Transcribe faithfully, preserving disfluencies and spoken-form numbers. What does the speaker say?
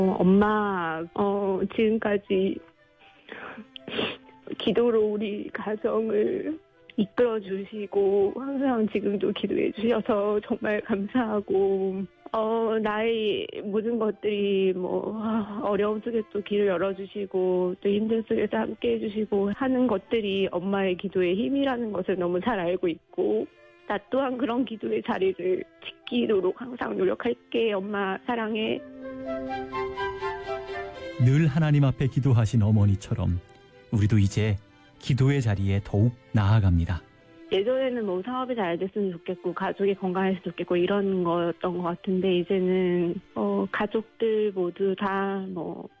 어, 엄마, 어, 지금까지 기도로 우리 가정을 이끌어 주시고 항상 지금도 기도해 주셔서 정말 감사하고, 어, 나의 모든 것들이 뭐 어려움 속에 또 길을 열어주시고 또 힘든 속에서 함께 해주시고 하는 것들이 엄마의 기도의 힘이라는 것을 너무 잘 알고 있고, 나 또한 그런 기도의 자리를 지키도록 항상 노력할게. 엄마 사랑해. 늘 하나님 앞에 기도하신 어머니처럼 우리도 이제 기도의 자리에 더욱 나아갑니다. 예전에는 뭐 사업이 잘 됐으면 좋겠고 가족이 건강했으면 좋겠고 이런 거였던 것 같은데, 이제는 어, 가족들 모두 다 뭐